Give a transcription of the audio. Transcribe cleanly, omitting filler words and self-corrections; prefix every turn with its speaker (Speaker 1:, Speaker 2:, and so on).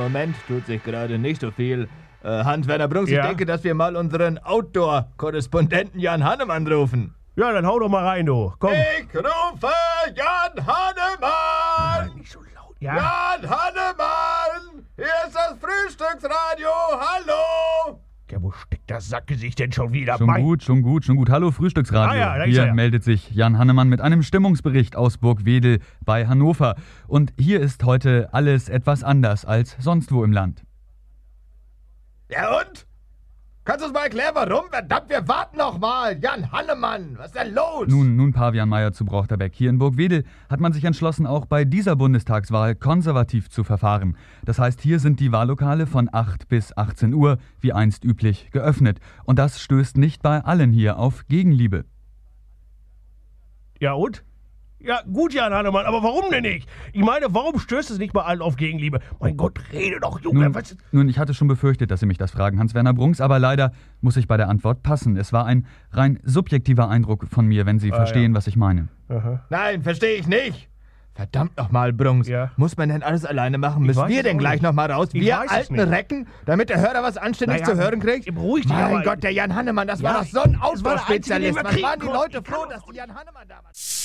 Speaker 1: Moment tut sich gerade nicht so viel. Hans-Werner Brunks,
Speaker 2: Ja?
Speaker 1: ich denke, dass wir mal unseren Outdoor-Korrespondenten Jan Hannemann rufen.
Speaker 2: Ja, dann hau doch mal rein, du. Komm.
Speaker 1: Ich rufe Jan Hannemann!
Speaker 2: Nicht so laut. Ja?
Speaker 1: Jan Hannemann! Hier ist das Frühstücksradio, hallo!
Speaker 2: Ja, wo steckt das Sackgesicht denn schon wieder?
Speaker 3: Schon gut. Hallo Frühstücksradio.
Speaker 2: Ah ja, da ist
Speaker 3: Hier
Speaker 2: er ja.
Speaker 3: meldet sich Jan Hannemann mit einem Stimmungsbericht aus Burgwedel bei Hannover. Und hier ist heute alles etwas anders als sonst wo im Land.
Speaker 1: Ja und? Kannst du uns mal erklären, warum? Verdammt, wir warten noch mal! Jan Hannemann, was ist denn los?
Speaker 3: Nun Pavian Meier zu Brochterbeck. Hier in Burgwedel hat man sich entschlossen, auch bei dieser Bundestagswahl konservativ zu verfahren. Das heißt, hier sind die Wahllokale von 8 bis 18 Uhr, wie einst üblich, geöffnet. Und das stößt nicht bei allen hier auf Gegenliebe.
Speaker 2: Ja, und? Ja, gut, Jan Hannemann, aber warum denn nicht? Ich meine, warum stößt es nicht bei allen auf Gegenliebe? Mein Gott, rede doch, Junge.
Speaker 3: Nun, ich hatte schon befürchtet, dass Sie mich das fragen, Hans-Werner Brunks, aber leider muss ich bei der Antwort passen. Es war ein rein subjektiver Eindruck von mir, wenn Sie verstehen, was ich meine.
Speaker 2: Aha.
Speaker 1: Nein, verstehe ich nicht. Verdammt nochmal, Brunks.
Speaker 2: Ja.
Speaker 1: Muss man denn alles alleine machen? Müssen
Speaker 2: weiß
Speaker 1: wir
Speaker 2: es
Speaker 1: denn
Speaker 2: auch
Speaker 1: gleich
Speaker 2: nicht.
Speaker 1: nochmal raus?
Speaker 2: Ich
Speaker 1: Wir
Speaker 2: weiß es
Speaker 1: alten
Speaker 2: nicht.
Speaker 1: Recken, damit der Hörer was Anständiges
Speaker 2: Naja,
Speaker 1: zu hören kriegt?
Speaker 2: beruhig dich
Speaker 1: Mein
Speaker 2: aber.
Speaker 1: Gott, der Jan Hannemann, das
Speaker 2: Ja,
Speaker 1: war doch so ein
Speaker 2: das war der Einzige, den
Speaker 1: Outdoor-Spezialist.
Speaker 2: wir
Speaker 1: Was
Speaker 2: kriegen
Speaker 1: waren die
Speaker 2: konnten.
Speaker 1: Leute
Speaker 2: Ich kann
Speaker 1: froh,
Speaker 2: doch
Speaker 1: dass die Jan Hannemann damals...